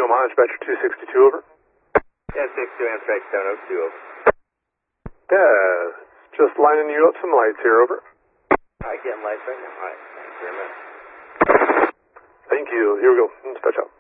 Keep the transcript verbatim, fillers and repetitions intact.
Omaha, Dispatcher two sixty-two, over. Yeah, six two Amtrak seven oh two, over. Yeah, just lining you up some lights here, over. Alright, getting lights right now. Alright, thanks very much. Thank you. Here we go. Dispatch out.